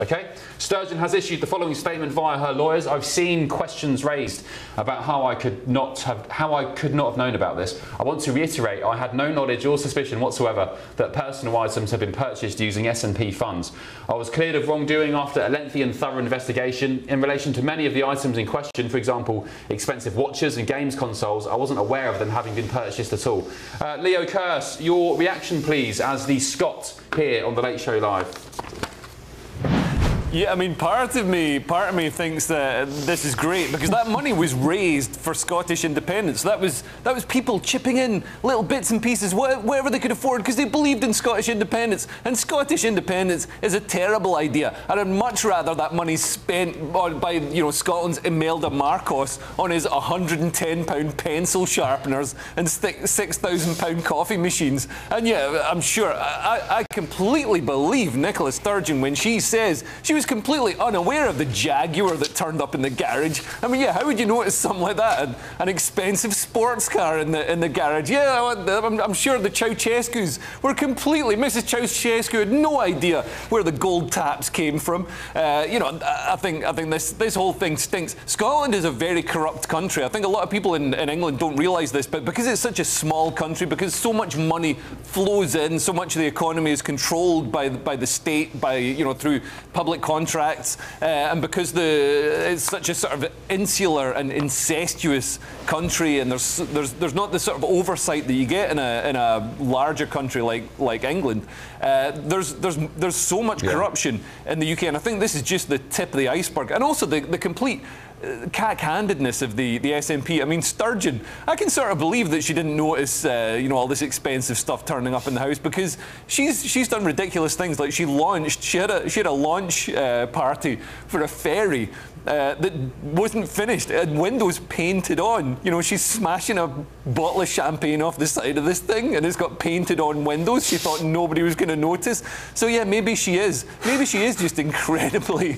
Okay, Sturgeon has issued the following statement via her lawyers. I've seen questions raised about how I could not have known about this. I want to reiterate, I had no knowledge or suspicion whatsoever that personal items have been purchased using S&P funds. I was cleared of wrongdoing after a lengthy and thorough investigation. In relation to many of the items in question, for example, expensive watches and games consoles, I wasn't aware of them having been purchased at all. Leo Kearse, your reaction please as the Scot here on The Late Show Live. Yeah, I mean, part of me thinks that this is great because that money was raised for Scottish independence. That was people chipping in little bits and pieces, whatever they could afford, because they believed in Scottish independence. And Scottish independence is a terrible idea. And I'd much rather that money spent by Scotland's Imelda Marcos on his £110 pencil sharpeners and £6,000 coffee machines. And yeah, I'm sure I completely believe Nicola Sturgeon when she says she was completely unaware of the Jaguar that turned up in the garage. I mean, yeah, how would you notice something like that? An expensive sports car in the garage. Yeah, I'm sure the Ceausescus were completely... Mrs. Ceausescu had no idea where the gold taps came from. I think this whole thing stinks. Scotland is a very corrupt country. I think a lot of people in England don't realise this, but because it's such a small country, because so much money flows in, so much of the economy is controlled by the state, through public contracts, and because it's such a sort of insular and incestuous country, and there's not the sort of oversight that you get in a larger country like England. There's so much corruption in the UK, and I think this is just the tip of the iceberg, and also the complete cack-handedness of the SNP. I mean, Sturgeon, I can sort of believe that she didn't notice, all this expensive stuff turning up in the house, because she's done ridiculous things. Like she had a launch party for a ferry that wasn't finished. It had windows painted on. She's smashing a bottle of champagne off the side of this thing, and it's got painted on windows. She thought nobody was going to notice. So yeah, maybe she is just incredibly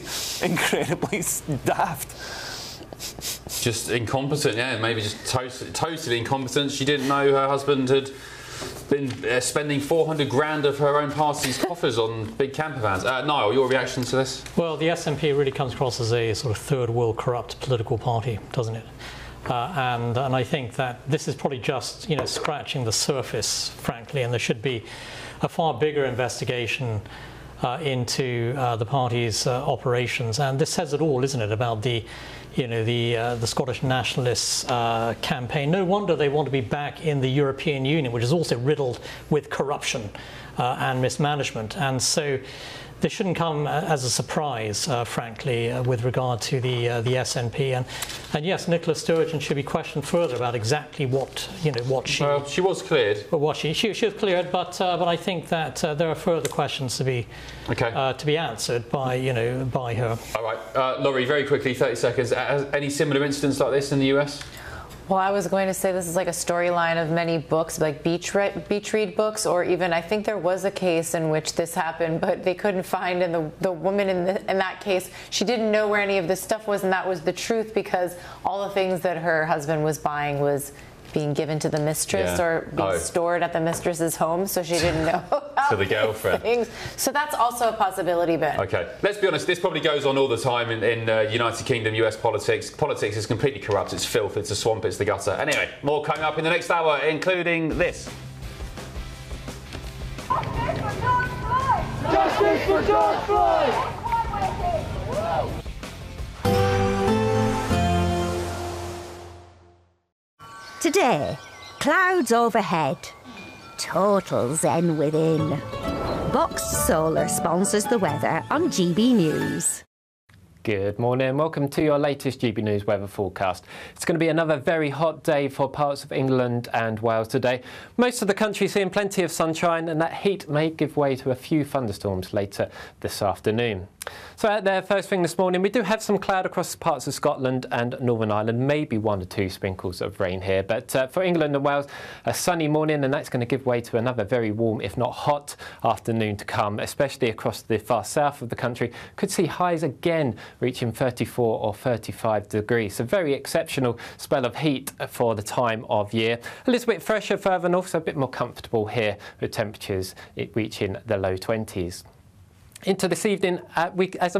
daft. Just incompetent, yeah, maybe just totally incompetent. She didn't know her husband had been spending 400 grand of her own party's coffers on big camper vans. Niall, your reaction to this? Well, the SNP really comes across as a sort of third world corrupt political party, doesn't it? And I think that this is probably just scratching the surface, frankly, and there should be a far bigger investigation into the party's operations. And this says it all, isn't it, about the Scottish nationalists' campaign. No wonder they want to be back in the European Union, which is also riddled with corruption and mismanagement. And so this shouldn't come as a surprise, frankly, with regard to the SNP. And yes, Nicola Sturgeon should be questioned further about exactly what she. Well, she was cleared. But what she was cleared, but I think that there are further questions to be answered by by her. All right, Laurie, very quickly, 30 seconds. Any similar incidents like this in the US? Well, I was going to say this is like a storyline of many books, like beach read books, or even I think there was a case in which this happened, but they couldn't find, and the woman in that case, she didn't know where any of this stuff was, and that was the truth, because all the things that her husband was buying was being given to the mistress or being stored at the mistress's home, so she didn't know to the girlfriend. Things. So that's also a possibility, Ben. Okay, let's be honest, this probably goes on all the time in United Kingdom, US politics. Politics is completely corrupt, it's filth, it's a swamp, it's the gutter. Anyway, more coming up in the next hour, including this. Justice for George Floyd! Today, clouds overhead, total zen within. Box Solar sponsors the weather on GB News. Good morning, welcome to your latest GB News weather forecast. It's going to be another very hot day for parts of England and Wales today. Most of the country seeing plenty of sunshine, and that heat may give way to a few thunderstorms later this afternoon. So out there, first thing this morning, we do have some cloud across parts of Scotland and Northern Ireland, maybe 1 or 2 sprinkles of rain here. But for England and Wales, a sunny morning, and that's going to give way to another very warm, if not hot, afternoon to come, especially across the far south of the country. Could see highs again reaching 34 or 35 degrees. A very exceptional spell of heat for the time of year. A little bit fresher further north, so a bit more comfortable here with temperatures reaching the low 20s. Into this evening, as I